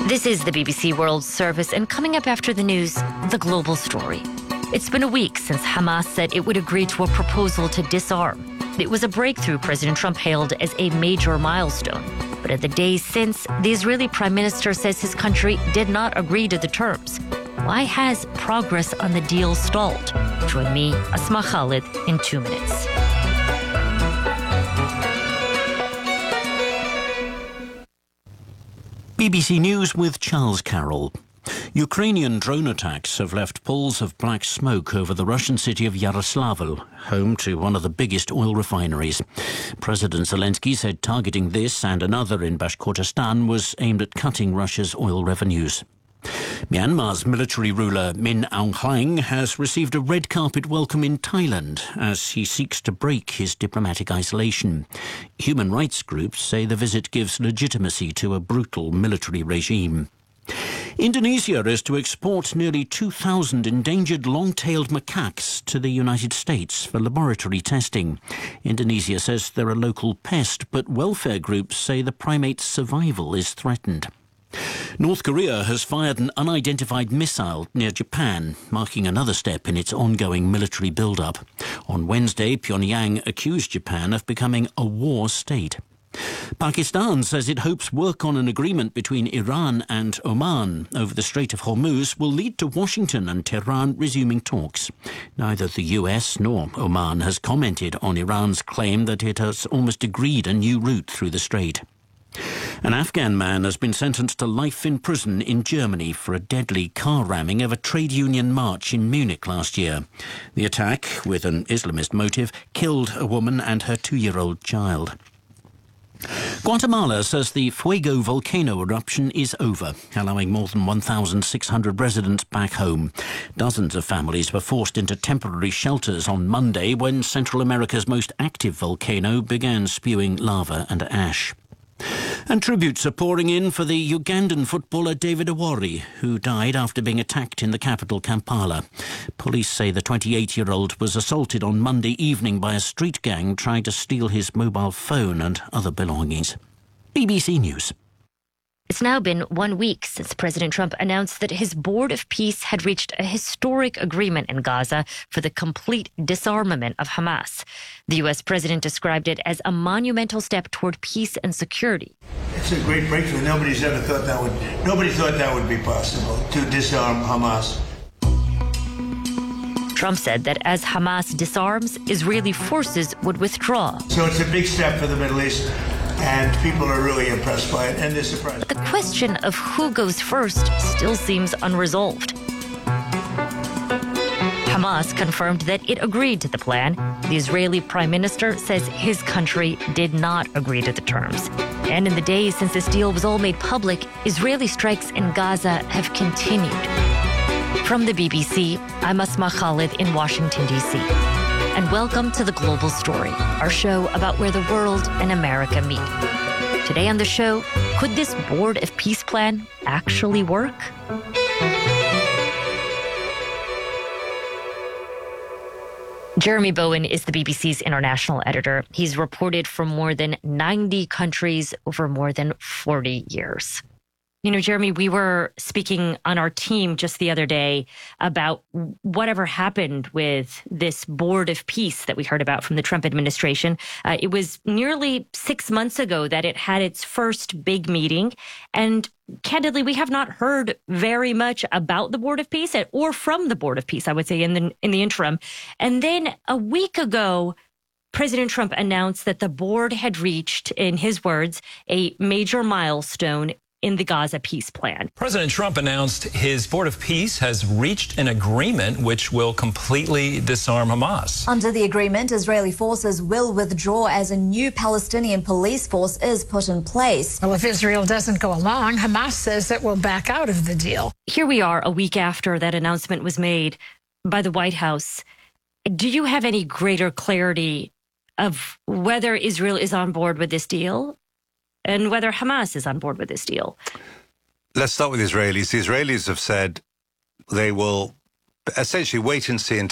This is the BBC World Service, and coming up after the news, the global story. It's been a week since Hamas said it would agree to a proposal to disarm. It was a breakthrough President Trump hailed as a major milestone. But in the days since, the Israeli Prime Minister says his country did not agree to the terms. Why has progress on the deal stalled? Join me, Asma Khalid, in 2 minutes. BBC News with Charles Carroll. Ukrainian drone attacks have left pools of black smoke over the Russian city of Yaroslavl, home to one of the biggest oil refineries. President Zelensky said targeting this and another in Bashkortostan was aimed at cutting Russia's oil revenues. Myanmar's military ruler Min Aung Hlaing has received a red carpet welcome in Thailand as he seeks to break his diplomatic isolation. Human rights groups say the visit gives legitimacy to a brutal military regime. Indonesia is to export nearly 2,000 endangered long-tailed macaques to the United States for laboratory testing. Indonesia says they're a local pest, but welfare groups say the primate's survival is threatened. North Korea has fired an unidentified missile near Japan, marking another step in its ongoing military build-up. On Wednesday, Pyongyang accused Japan of becoming a war state. Pakistan says it hopes work on an agreement between Iran and Oman over the Strait of Hormuz will lead to Washington and Tehran resuming talks. Neither the US nor Oman has commented on Iran's claim that it has almost agreed a new route through the strait. An Afghan man has been sentenced to life in prison in Germany for a deadly car ramming of a trade union march in Munich last year. The attack, with an Islamist motive, killed a woman and her 2-year-old child. Guatemala says the Fuego volcano eruption is over, allowing more than 1,600 residents back home. Dozens of families were forced into temporary shelters on Monday when Central America's most active volcano began spewing lava and ash. And tributes are pouring in for the Ugandan footballer David Awori, who died after being attacked in the capital Kampala. Police say the 28-year-old was assaulted on Monday evening by a street gang trying to steal his mobile phone and other belongings. BBC News. It's now been 1 week since President Trump announced that his Board of Peace had reached a historic agreement in Gaza for the complete disarmament of Hamas. The U.S. president described it as a monumental step toward peace and security. It's a great breakthrough. Nobody thought that would be possible, to disarm Hamas. Trump said that as Hamas disarms, Israeli forces would withdraw. So it's a big step for the Middle East. And people are really impressed by it, and they're surprised. But the question of who goes first still seems unresolved. Hamas confirmed that it agreed to the plan. The Israeli Prime Minister says his country did not agree to the terms. And in the days since this deal was all made public, Israeli strikes in Gaza have continued. From the BBC, I'm Asma Khalid in Washington, D.C. And welcome to The Global Story, our show about where the world and America meet. Today on the show, could this Board of Peace plan actually work? Jeremy Bowen is the BBC's international editor. He's reported from more than 90 countries over more than 40 years. You know, Jeremy, we were speaking on our team just the other day about whatever happened with this Board of Peace that we heard about from the Trump administration. It was nearly 6 months ago that it had its first big meeting. And candidly, we have not heard very much about the Board of Peace or from the Board of Peace, I would say, in the interim. And then a week ago, President Trump announced that the board had reached, in his words, a major milestone in the Gaza peace plan. President Trump announced his Board of Peace has reached an agreement which will completely disarm Hamas. Under the agreement, Israeli forces will withdraw as a new Palestinian police force is put in place. Well, if Israel doesn't go along, Hamas says it will back out of the deal. Here we are a week after that announcement was made by the White House. Do you have any greater clarity of whether Israel is on board with this deal and whether Hamas is on board with this deal? Let's start with the Israelis. The Israelis have said they will essentially wait and see